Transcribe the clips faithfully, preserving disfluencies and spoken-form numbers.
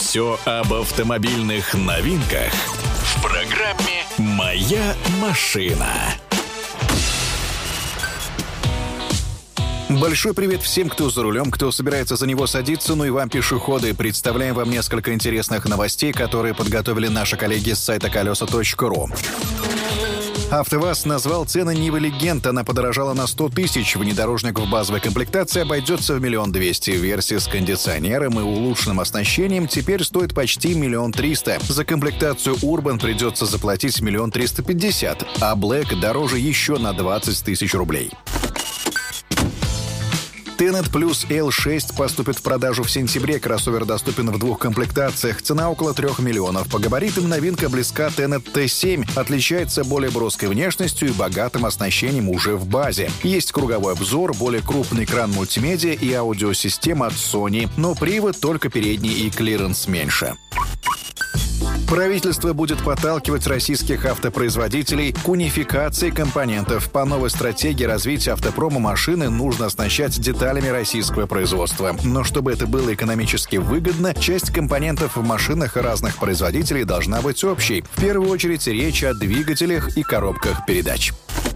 Все об автомобильных новинках в программе «Моя машина». Большой привет всем, кто за рулем, кто собирается за него садиться, ну и вам, пешеходы. Представляем вам несколько интересных новостей, которые подготовили наши коллеги с сайта колеса точка ру. АвтоВАЗ назвал цены Нивы Легенд. Она подорожала на сто тысяч. Внедорожник в базовой комплектации обойдется в миллион двести. Версия с кондиционером и улучшенным оснащением теперь стоит почти миллион триста. За комплектацию Урбан придется заплатить миллион триста пятьдесят, а Блэк дороже еще на двадцать тысяч рублей. Tenet Plus эл шесть поступит в продажу в сентябре. Кроссовер доступен в двух комплектациях. Цена около трех миллионов. По габаритам новинка близка Tenet ти семь. Отличается более броской внешностью и богатым оснащением уже в базе. Есть круговой обзор, более крупный экран мультимедиа и аудиосистема от Sony. Но привод только передний и клиренс меньше. Правительство будет подталкивать российских автопроизводителей к унификации компонентов. По новой стратегии развития автопрома машины нужно оснащать деталями российского производства. Но чтобы это было экономически выгодно, часть компонентов в машинах разных производителей должна быть общей. В первую очередь речь о двигателях и коробках передач.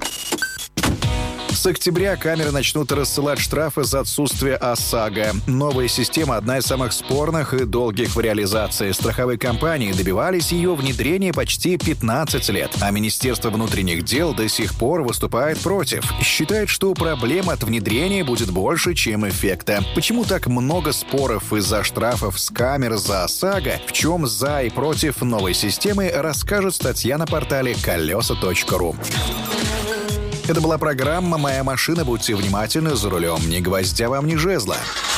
С октября камеры начнут рассылать штрафы за отсутствие ОСАГО. Новая система – одна из самых спорных и долгих в реализации. Страховые компании добивались ее внедрения почти пятнадцать лет, а Министерство внутренних дел до сих пор выступает против. Считает, что проблем от внедрения будет больше, чем эффекта. Почему так много споров из-за штрафов с камер за ОСАГО? В чем за и против новой системы, расскажет статья на портале колеса точка ру. Это была программа «Моя машина». Будьте внимательны за рулем. Ни гвоздя вам, ни жезла.